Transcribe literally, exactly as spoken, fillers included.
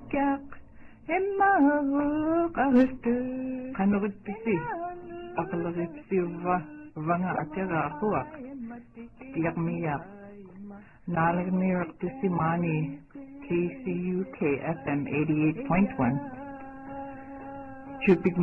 kyak emmagu qarstu qaneripisi aqleripsiurra vanga atera aquaq tiaqmiaq naalerniortissimani K C U K F M eighty-eight point one Chupik